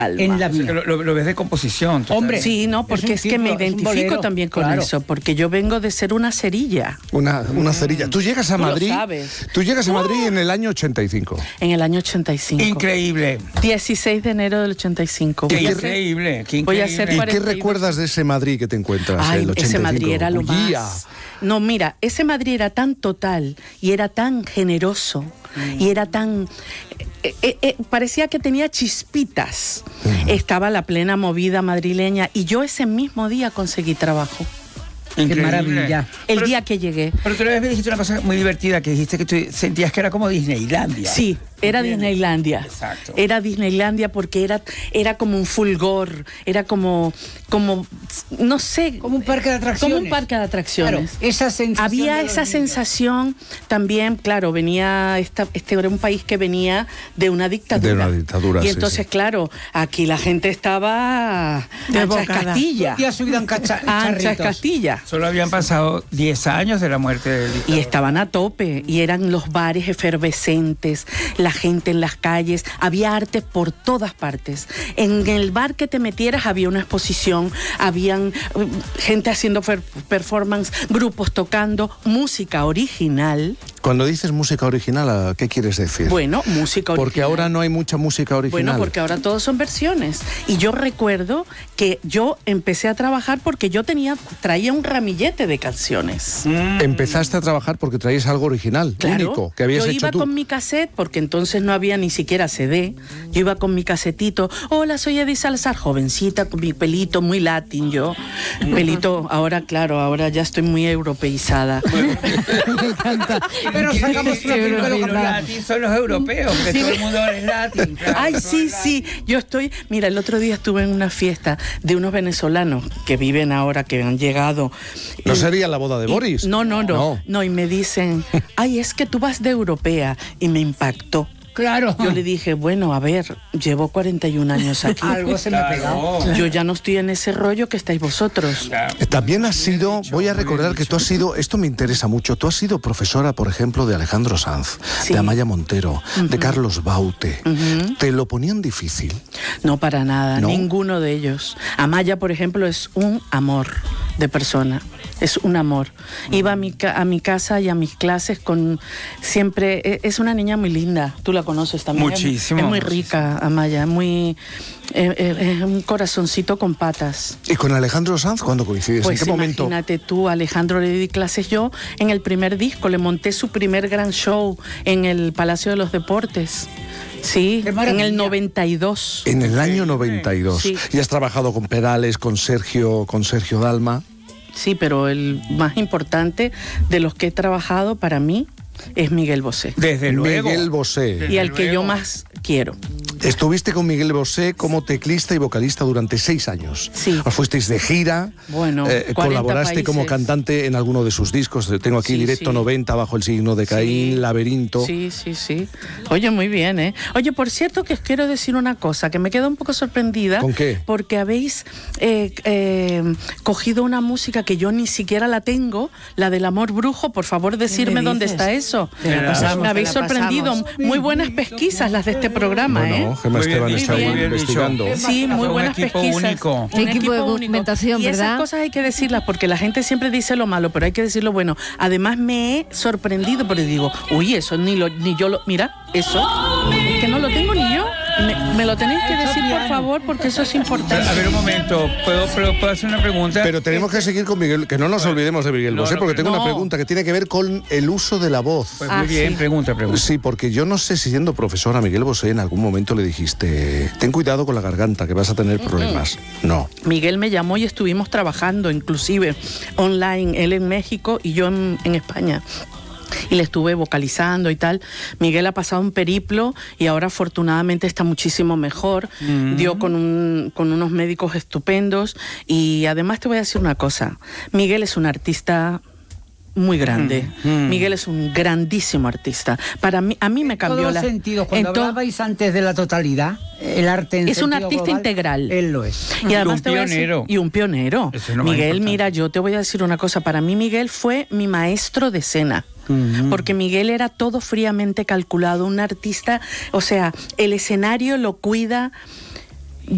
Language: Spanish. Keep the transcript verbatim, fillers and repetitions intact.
alma. En la Lo, lo, lo ves de composición. Total. Hombre, Sí, no, porque es, es, es que me ciclo, identifico también con claro. eso, porque yo vengo de ser una cerilla. Una, una cerilla. Tú llegas a Tú lo Madrid. sabes. Tú llegas a Madrid en el año ochenta y cinco. En el año ochenta y cinco. Increíble. dieciséis de enero del ochenta y cinco. Qué Voy a hacer- increíble. Qué voy a increíble. hacer ¿Y cuarenta qué y dos. recuerdas de ese Madrid que te encuentras? Ay, el ochenta y cinco? ese Madrid era lo Bullía. más. No, mira, ese Madrid era tan total y era tan generoso y era tan... eh, eh, eh, parecía que tenía chispitas. Estaba la plena movida madrileña y yo ese mismo día conseguí trabajo. Qué Increíble. maravilla. El Pero- día que llegué. Pero tú una vez me dijiste una cosa muy divertida, que dijiste que tú sentías que era como Disneylandia. Sí, era ¿Entiendes? Disneylandia. Exacto. Era Disneylandia porque era, era como un fulgor, era como, como, no sé. Como un parque de atracciones. Como un parque de atracciones. Claro, esa sensación Había de los esa niños. sensación también, claro, venía, esta, este era un país que venía de una dictadura. De una dictadura, Y sí, entonces, sí. claro, aquí la gente estaba ancha Desbocada. Castilla. Ya subido en cacha- Ancha charritos. Castilla. Solo habían pasado diez años de la muerte del Y dictador. estaban a tope, y eran los bares efervescentes, la gente en las calles, había arte por todas partes. En el bar que te metieras había una exposición, habían eh, gente haciendo per- performance, grupos tocando, música original. Cuando dices música original, ¿a ¿qué quieres decir? Bueno, música original. Porque ahora no hay mucha música original. Bueno, porque ahora todos son versiones. Y yo recuerdo que yo empecé a trabajar porque yo tenía, traía un ramillete de canciones. Empezaste a trabajar porque traías algo original, Claro, único, que habías yo hecho iba tú. con mi cassette, porque entonces no había ni siquiera C D. Yo iba con mi casetito. Hola, soy Edith Salazar, jovencita, con mi pelito muy latín yo. Pelito, ahora claro, ahora ya estoy muy europeizada. Me encanta. Pero sacamos una Qué película Los local. latín son los europeos, que todo el mundo es latín. claro, Ay, todo sí, es sí. Yo estoy. Mira, el otro día estuve en una fiesta de unos venezolanos que viven ahora, que han llegado. ¿No Y- sería la boda de y- Boris? No, no, no, No. no. Y me dicen, ay, es que tú vas de europea. Y me impactó. Claro. Yo le dije, bueno, a ver, llevo cuarenta y un años aquí. Algo se me ha Claro. pegado. Yo ya no estoy en ese rollo que estáis vosotros. Claro. Eh, También has sido, dicho, voy a muy bien recordar que dicho. tú has sido, esto me interesa mucho, tú has sido profesora, por ejemplo, de Alejandro Sanz, Sí. de Amaya Montero, de Carlos Baute. ¿Te lo ponían difícil? No, para nada, ¿No? ninguno de ellos. Amaya, por ejemplo, es un amor de persona. Es un amor. Iba a mi, ca- a mi casa y a mis clases con... Siempre... e- Es una niña muy linda. Tú la conoces también. Muchísimo, Es muy muchísimo. rica, Amaya. Muy... eh, eh, Es un corazoncito con patas. ¿Y con Alejandro Sanz cuándo coincides? Pues ¿En qué momento? imagínate tú, Alejandro, le di clases yo en el primer disco. Le monté su primer gran show en el Palacio de los Deportes. Sí, ¡Qué en maravilla! el noventa y dos. En el año noventa y dos. Sí. Y has trabajado con Perales, con Sergio, con Sergio Dalma. Sí, pero el más importante de los que he trabajado para mí es Miguel Bosé. Desde luego. Miguel Bosé. Desde Y al que yo luego. más quiero. Estuviste con Miguel Bosé como teclista y vocalista durante seis años. Sí. Os fuisteis de gira. Bueno, eh, cuarenta colaboraste como países. cantante en alguno de sus discos. Tengo aquí Sí, Directo sí. noventa, Bajo el signo de Caín, Sí. Laberinto. Sí, sí, sí. Oye, muy bien, ¿eh? Oye, por cierto que os quiero decir una cosa, que me quedo un poco sorprendida. ¿Con qué? Porque habéis eh, eh, cogido una música que yo ni siquiera la tengo, la del amor brujo. Por favor, decirme me dónde dices? está eso. Te la pasamos, me habéis te la sorprendido. pasamos. Muy buenas pesquisas las de este programa, Bueno, ¿eh? Gemma Muy bien Esteban dicho, está ahí muy bien investigando. dicho. Sí, muy Fue un buenas equipo pesquisas. único. Un Equipo de único. documentación, Y esas ¿verdad? cosas hay que decirlas porque la gente siempre dice lo malo, pero hay que decir lo bueno. Además me he sorprendido porque digo, uy, eso ni lo, ni yo lo, mira, eso que no lo tengo ni yo. Me, me lo tenéis que decir por favor porque eso es importante. A ver un momento, ¿puedo, puedo, puedo hacer una pregunta? Pero tenemos que seguir con Miguel, que no nos olvidemos de Miguel No, Bosé, no, porque tengo no. una pregunta que tiene que ver con el uso de la voz. Pues Ah, muy bien, sí. pregunta, pregunta. Sí, porque yo no sé si siendo profesora a Miguel Bosé en algún momento le dijiste, ten cuidado con la garganta, que vas a tener problemas. No. Miguel me llamó y estuvimos trabajando, inclusive online, él en México y yo en, en España. Y le estuve vocalizando y tal. Miguel ha pasado un periplo y ahora afortunadamente está muchísimo mejor. Mm. Dio con, un, con unos médicos estupendos. Y además te voy a decir una cosa. Miguel es un artista muy grande. Mm, mm. Miguel es un grandísimo artista. Para mí, a mí me cambió Todos la... los sentidos. Cuando en to- hablabais antes de la totalidad, el arte en Es un sentido artista global, integral. Él lo es. Y además un te voy a decir- pionero. y un pionero. Eso es lo más Miguel, importante. mira, yo te voy a decir una cosa. Para mí Miguel fue mi maestro de escena. Porque Miguel era todo fríamente calculado, un artista, o sea, el escenario lo cuida